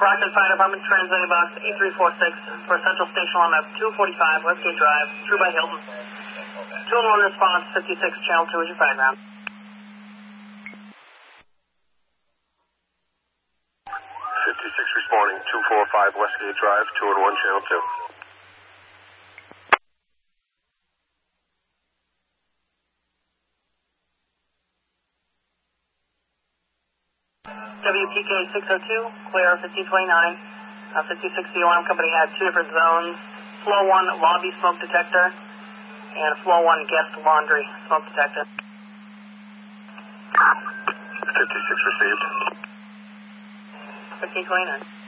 Rockland Fire Department, translating box 8346 for Central Station on map 245 Westgate Drive, True by Hilton. 2-1 response, 56, channel 2 is your fire ground. 56 responding, 245 Westgate Drive, 2-1, channel 2. WPK 602, clear 1529. 5060 alarm company had two different zones. Flow 1 lobby smoke detector and flow 1 guest laundry smoke detector. 56 received. 1529.